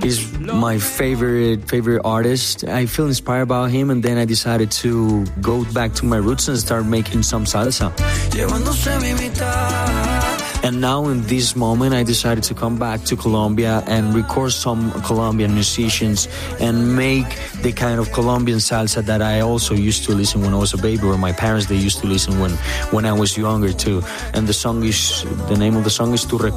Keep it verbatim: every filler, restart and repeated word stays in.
He's my favorite favorite artist. I feel inspired about him, and then I decided to go back to my roots and start making some salsa. And now in this moment, I decided to come back to Colombia and record some Colombian musicians and make the kind of Colombian salsa that I also used to listen when I was a baby, or my parents, they used to listen when, when I was younger too. And the song is, the name of the song is Tu Recuerdo.